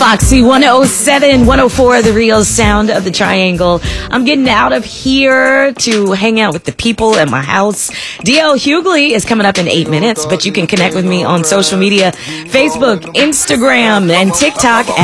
Foxy 107, 104, the real sound of the triangle. I'm getting out of here to hang out with the people at my house. DL Hughley is coming up in 8 minutes, but you can connect with me on social media, Facebook, Instagram, and TikTok